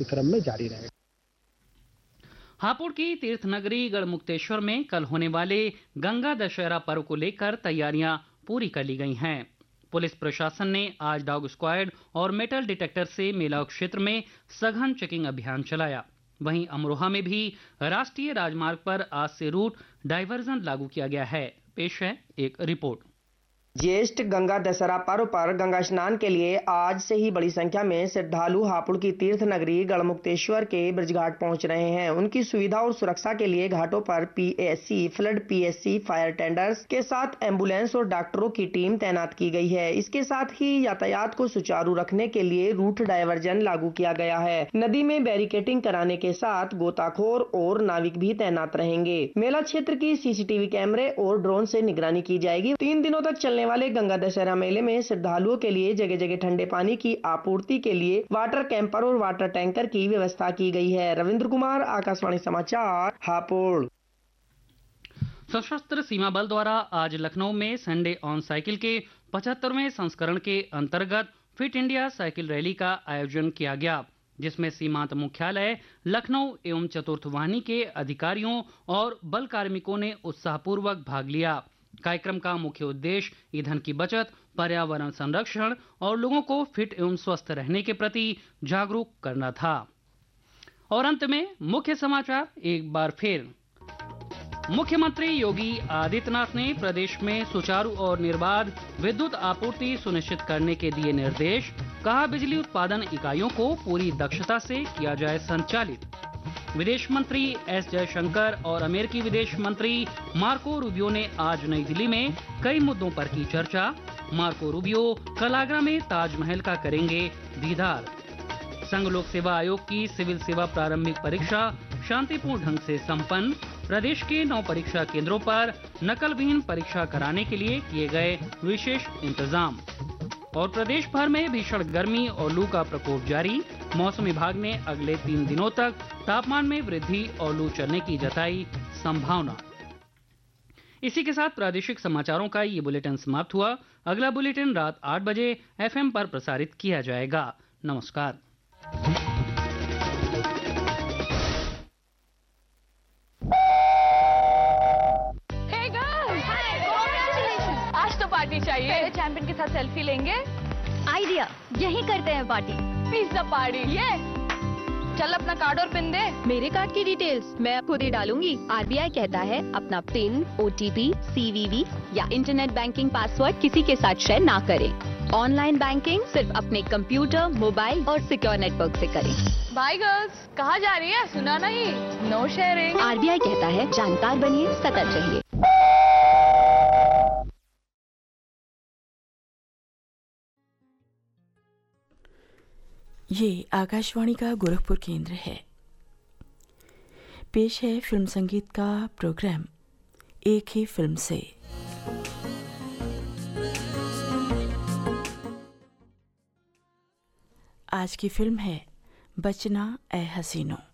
इसी क्रम में जारी रहेगा। हापुड़ की तीर्थ नगरी गढ़मुक्तेश्वर में कल होने वाले गंगा दशहरा पर्व को लेकर तैयारियां पूरी कर ली गई हैं। पुलिस प्रशासन ने आज डॉग स्क्वाड और मेटल डिटेक्टर से मेला क्षेत्र में सघन चेकिंग अभियान चलाया। वहीं अमरोहा में भी राष्ट्रीय राजमार्ग पर आज से रूट डायवर्जन लागू किया गया है। पेश है एक रिपोर्ट। ज्येष्ठ गंगा दशहरा पर्व पर गंगा स्नान के लिए आज से ही बड़ी संख्या में श्रद्धालु हापुड़ की तीर्थ नगरी गढ़मुक्तेश्वर के ब्रजघाट पहुंच रहे हैं। उनकी सुविधा और सुरक्षा के लिए घाटों पर PSC, flood PSC, fire tenders के साथ एम्बुलेंस और डॉक्टरों की टीम तैनात की गई है। इसके साथ ही यातायात को सुचारू रखने के लिए रूट डायवर्जन लागू किया गया है। नदी में बैरिकेटिंग कराने के साथ गोताखोर और नाविक भी तैनात रहेंगे। मेला क्षेत्र की सीसीटीवी कैमरे और ड्रोन से निगरानी की जाएगी। 3 दिनों तक चलने वाले गंगा दशहरा मेले में श्रद्धालुओं के लिए जगह जगह ठंडे पानी की आपूर्ति के लिए वाटर कैंपर और वाटर टैंकर की व्यवस्था की गई है। रविंद्र कुमार, आकाशवाणी समाचार, हापुड़। सशस्त्र सीमा बल द्वारा आज लखनऊ में संडे ऑन साइकिल के 75वें संस्करण के अंतर्गत फिट इंडिया साइकिल रैली का आयोजन किया गया, जिसमें सीमांत मुख्यालय लखनऊ एवं चतुर्थ वाहिनी के अधिकारियों और बल कार्मिकों ने उत्साहपूर्वक भाग लिया। कार्यक्रम का मुख्य उद्देश्य ईंधन की बचत, पर्यावरण संरक्षण और लोगों को फिट एवं स्वस्थ रहने के प्रति जागरूक करना था। और अंत में मुख्य समाचार एक बार फिर। मुख्यमंत्री योगी आदित्यनाथ ने प्रदेश में सुचारू और निर्बाध विद्युत आपूर्ति सुनिश्चित करने के दिए निर्देश। कहा, बिजली उत्पादन इकाइयों को पूरी दक्षता से किया जाए संचालित। विदेश मंत्री एस जयशंकर और अमेरिकी विदेश मंत्री मार्को रूबियो ने आज नई दिल्ली में कई मुद्दों पर की चर्चा। मार्को रूबियो कल आगरा में ताजमहल का करेंगे दीदार। संघ लोक सेवा आयोग की सिविल सेवा प्रारंभिक परीक्षा शांतिपूर्ण ढंग से संपन्न। प्रदेश के 9 परीक्षा केंद्रों पर नकल विहीन परीक्षा कराने के लिए किए गए विशेष इंतजाम। और प्रदेश भर में भीषण गर्मी और लू का प्रकोप जारी। मौसम विभाग ने अगले 3 दिनों तक तापमान में वृद्धि और लू चलने की जताई संभावना। इसी के साथ प्रादेशिक समाचारों का ये बुलेटिन समाप्त हुआ। अगला बुलेटिन रात 8 बजे एफएम पर प्रसारित किया जाएगा। नमस्कार। आज तो पार्टी चाहिए। चैंपियन के साथ सेल्फी लेंगे। आइडिया, यही करते हैं पार्टी। Pizza party. ये चल अपना कार्ड और पिन दे। मेरे कार्ड की डिटेल्स मैं खुद ही डालूंगी। आरबीआई कहता है अपना पिन, ओटीपी, सीवीवी या इंटरनेट बैंकिंग पासवर्ड किसी के साथ शेयर ना करें। ऑनलाइन बैंकिंग सिर्फ अपने कंप्यूटर, मोबाइल और सिक्योर नेटवर्क से करें। बाय गर्ल्स, कहाँ जा रही है? सुना नहीं? No sharing. आरबीआई कहता है जानकार बनिए, सतर्क रहिए। ये आकाशवाणी का गोरखपुर केंद्र है। पेश है फिल्म संगीत का प्रोग्राम एक ही फिल्म से। आज की फिल्म है बचना ए हसीनो।